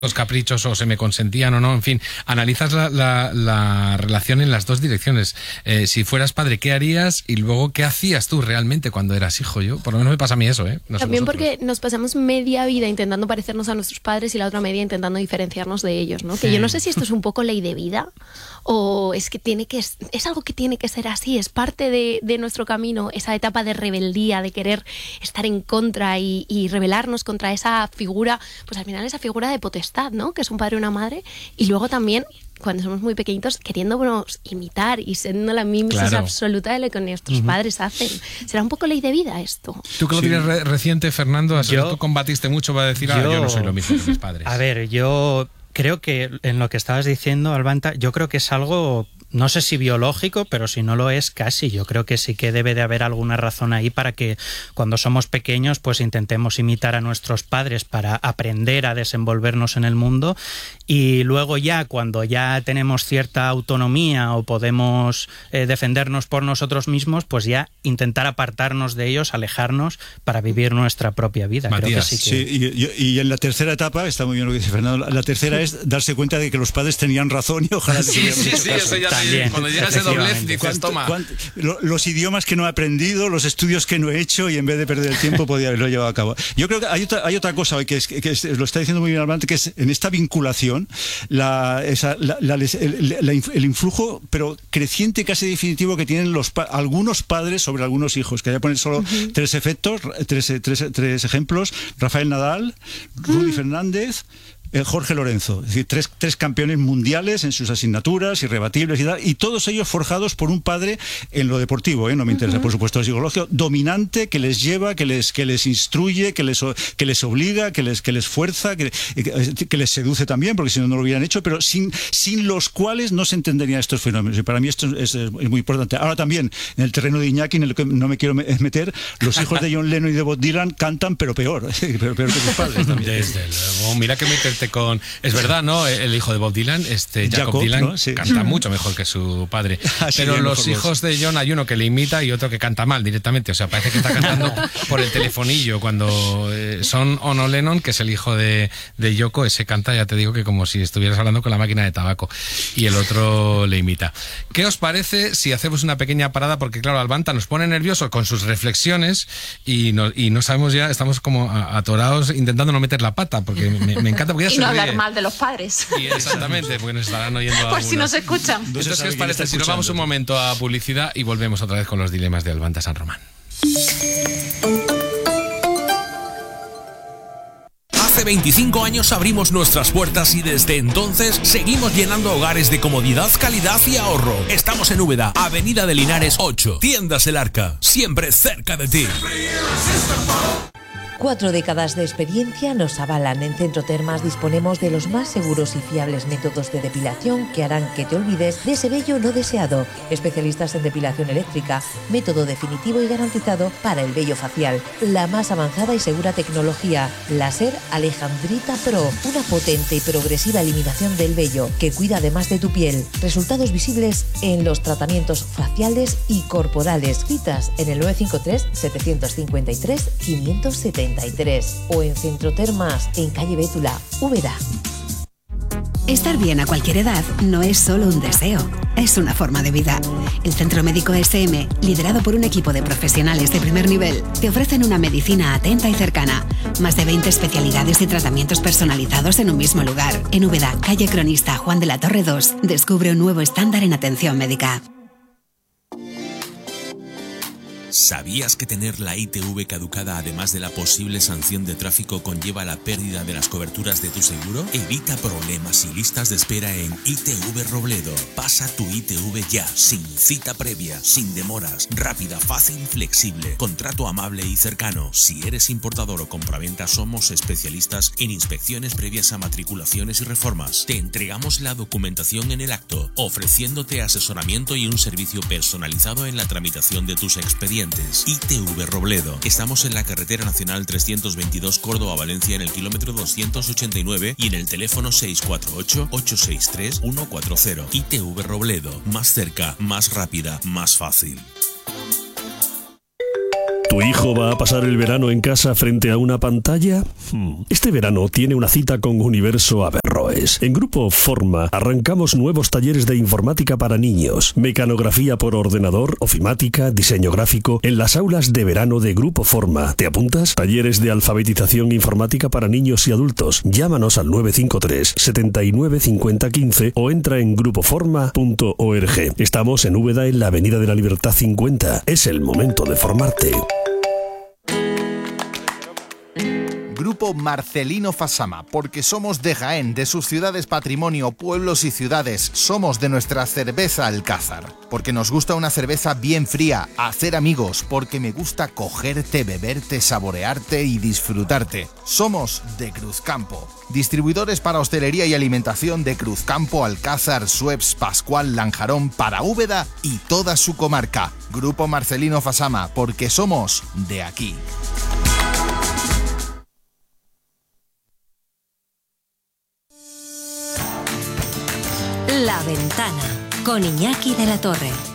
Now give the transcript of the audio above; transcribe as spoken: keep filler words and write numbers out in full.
los caprichos o se me consentían o no, en fin, analizas la, la, la relación en las dos direcciones. Eh, si fueras padre, ¿qué harías? Y luego, ¿qué hacías tú realmente cuando eras hijo? Yo, por lo menos me pasa a mí eso, ¿eh? No sé También vosotros. porque nos pasamos media vida intentando parecernos a nuestros padres y la otra media intentando diferenciarnos de ellos, ¿no? Sí. Que yo no sé si esto es un poco ley de vida o es que tiene que es algo que tiene que ser así, es parte de, de nuestro camino, esa etapa de rebeldía, de querer estar en contra y, y rebelarnos contra esa figura, pues al final esa figura de potestad, ¿no? Que es un padre o una madre, y luego también cuando somos muy pequeñitos queriéndonos imitar y siendo la mimesis Claro. absoluta de lo que nuestros Uh-huh. padres hacen. ¿Será un poco ley de vida esto? Tú que lo Sí. tienes re- reciente, Fernando, has- Yo- tú combatiste mucho para decir, ah, yo- yo no soy lo mismo que mis padres. A ver, yo creo que en lo que estabas diciendo, Albanta, yo creo que es algo, no sé si biológico, pero si no lo es, casi. Yo creo que sí que debe de haber alguna razón ahí para que cuando somos pequeños pues intentemos imitar a nuestros padres para aprender a desenvolvernos en el mundo, y luego ya cuando ya tenemos cierta autonomía o podemos eh, defendernos por nosotros mismos, pues ya intentar apartarnos de ellos, alejarnos para vivir nuestra propia vida. Creo que Matías. sí que... Sí, y, y- y en la tercera etapa, está muy bien lo que dice Fernando, la tercera es darse cuenta de que los padres tenían razón y ojalá Sí, les sí, hubiéramos sí, hecho eso caso. ya te- También, cuando llega ese doblez efectivamente. dices, ¿Cuánto- toma. cuánto- lo- los idiomas que no he aprendido, los estudios que no he hecho, y en vez de perder el tiempo podía haberlo llevado a cabo. Yo creo que hay otra, hay otra cosa que, es, que es- lo está diciendo muy bien Albante, que es en esta vinculación la, esa, la- la- el, la inf- el influjo, pero creciente, casi definitivo, que tienen los pa- algunos padres sobre algunos hijos. Quería poner solo uh-huh. tres efectos, tres, tres, tres ejemplos: Rafael Nadal, Rudy uh-huh. Fernández, Eh, Jorge Lorenzo, es decir, tres, tres campeones mundiales en sus asignaturas, irrebatibles y tal, y todos ellos forjados por un padre en lo deportivo, ¿eh? No me interesa, uh-huh. por supuesto, el psicológico, dominante, que les lleva, que les, que les instruye, que les, que les obliga, que les, que les fuerza, que, que les seduce también, porque si no, no lo hubieran hecho, pero sin, sin los cuales no se entenderían estos fenómenos. Y para mí esto es, es, es muy importante. Ahora también, en el terreno de Iñaki, en el que no me quiero meter, los hijos de John Lennon y de Bob Dylan cantan, pero peor, pero peor que sus padres también. Desde luego, mira que meterte con... Es verdad, ¿no? El hijo de Bob Dylan, este Jacob, Jacob Dylan, ¿no? Sí. canta mucho mejor que su padre. Ah, sí, pero bien, los hijos de John, hay uno que le imita y otro que canta mal directamente. O sea, parece que está cantando por el telefonillo. Cuando eh, son Ono Lennon, que es el hijo de, de Yoko, ese canta, ya te digo, que como si estuvieras hablando con la máquina de tabaco. Y el otro le imita. ¿Qué os parece si hacemos una pequeña parada? Porque claro, Albanta nos pone nerviosos con sus reflexiones y no, y no sabemos ya, estamos como atorados intentando no meter la pata, porque me, me encanta porque ella y se no ríe. hablar mal de los padres. Y exactamente, porque nos estarán oyendo Por algunos. si nos escuchan. Entonces, ¿qué os parece si nos vamos un momento a publicidad y volvemos otra vez con los dilemas de Albanta San Román? Hace veinticinco años abrimos nuestras puertas y desde entonces seguimos llenando hogares de comodidad, calidad y ahorro. Estamos en Úbeda, Avenida de Linares ocho. Tiendas El Arca, siempre cerca de ti. Cuatro décadas de experiencia nos avalan. En Centro Termas disponemos de los más seguros y fiables métodos de depilación que harán que te olvides de ese vello no deseado. Especialistas en depilación eléctrica, método definitivo y garantizado para el vello facial. La más avanzada y segura tecnología, Láser Alejandrita Pro, una potente y progresiva eliminación del vello que cuida además de tu piel. Resultados visibles en los tratamientos faciales y corporales. Citas en el nueve cinco tres, siete cinco tres, cinco siete tres o en Centro Termas, en calle Bétula, Úbeda. Estar bien a cualquier edad no es solo un deseo, es una forma de vida. El Centro Médico S M, liderado por un equipo de profesionales de primer nivel, te ofrecen una medicina atenta y cercana. Más de veinte especialidades y tratamientos personalizados en un mismo lugar. En Úbeda, calle Cronista Juan de la Torre dos, descubre un nuevo estándar en atención médica. ¿Sabías que tener la I T V caducada, además de la posible sanción de tráfico, conlleva la pérdida de las coberturas de tu seguro? Evita problemas y listas de espera en I T V Robledo. Pasa tu I T V ya, sin cita previa, sin demoras, rápida, fácil y flexible. Contrato amable y cercano. Si eres importador o compraventa, somos especialistas en inspecciones previas a matriculaciones y reformas. Te entregamos la documentación en el acto, ofreciéndote asesoramiento y un servicio personalizado en la tramitación de tus expedientes. I T V Robledo. Estamos en la carretera nacional trescientos veintidós Córdoba-Valencia en el kilómetro doscientos ochenta y nueve y en el teléfono seis cuatro ocho, ocho seis tres, uno cuatro cero. I T V Robledo. Más cerca, más rápida, más fácil. Tu hijo va a pasar el verano en casa frente a una pantalla? Hmm. Este verano tiene una cita con Universo Averroes. En Grupo Forma arrancamos nuevos talleres de informática para niños, mecanografía por ordenador, ofimática, diseño gráfico, en las aulas de verano de Grupo Forma. ¿Te apuntas? Talleres de alfabetización informática para niños y adultos. Llámanos al nueve cinco tres, setenta y nueve, cincuenta, quince o entra en grupo forma punto org. Estamos en Úbeda, en la Avenida de la Libertad cincuenta. Es el momento de formarte. Grupo Marcelino Fasama, porque somos de Jaén, de sus ciudades patrimonio, pueblos y ciudades, somos de nuestra cerveza Alcázar, porque nos gusta una cerveza bien fría, hacer amigos, porque me gusta cogerte, beberte, saborearte y disfrutarte. Somos de Cruzcampo, distribuidores para hostelería y alimentación de Cruzcampo, Alcázar, Sueps, Pascual, Lanjarón, para Úbeda y toda su comarca. Grupo Marcelino Fasama, porque somos de aquí. La Ventana, con Iñaki de la Torre.